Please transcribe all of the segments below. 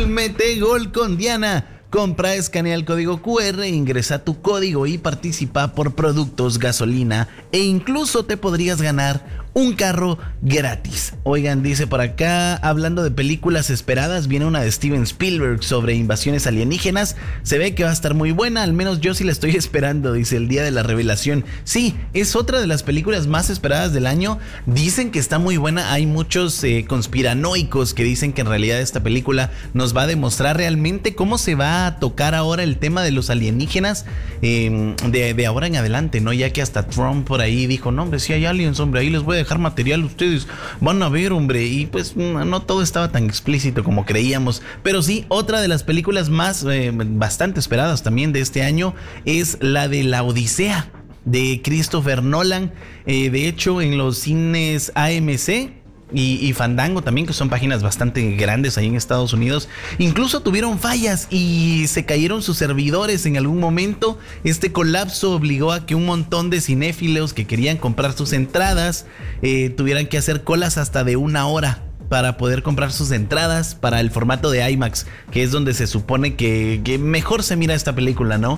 Mete gol con Diana. Compra, escanea el código QR, ingresa tu código y participa por productos, gasolina e incluso te podrías ganar un carro gratis. Oigan, dice por acá, hablando de películas esperadas, viene una de Steven Spielberg sobre invasiones alienígenas. Se ve que va a estar muy buena, al menos yo sí la estoy esperando, dice el día de la revelación. Sí, es otra de las películas más esperadas del año. Dicen que está muy buena, hay muchos conspiranoicos que dicen que en realidad esta película nos va a demostrar realmente cómo se va a tocar ahora el tema de los alienígenas de ahora en adelante, ¿no? Ya que hasta Trump por ahí dijo, no hombre, si hay aliens, hombre, ahí les voy a dejar material, ustedes van a ver, hombre, y pues no todo estaba tan explícito como creíamos, pero sí, otra de las películas más bastante esperadas también de este año es la de La Odisea de Christopher Nolan. De hecho, en los cines AMC y Fandango también, que son páginas bastante grandes ahí en Estados Unidos, incluso tuvieron fallas y se cayeron sus servidores en algún momento. Este colapso obligó a que un montón de cinéfilos que querían comprar sus entradas tuvieran que hacer colas hasta de 1 hora para poder comprar sus entradas para el formato de IMAX, que es donde se supone que mejor se mira esta película, ¿no?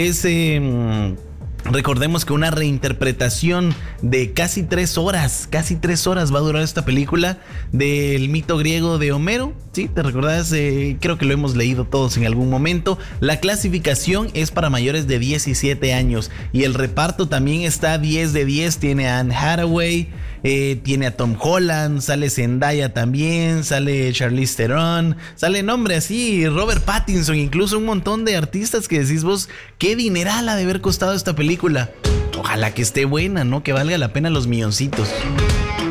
Recordemos que una reinterpretación de casi 3 horas va a durar esta película del mito griego de Homero. ¿Sí? ¿Te recordás? Creo que lo hemos leído todos en algún momento. La clasificación es para mayores de 17 años y el reparto también está 10 de 10. Tiene a Anne Hathaway, tiene a Tom Holland, sale Zendaya también, sale Charlize Theron, sale nombre así, Robert Pattinson, incluso un montón de artistas que decís vos, qué dineral ha de haber costado esta película. Ojalá que esté buena, ¿no? Que valga la pena los milloncitos.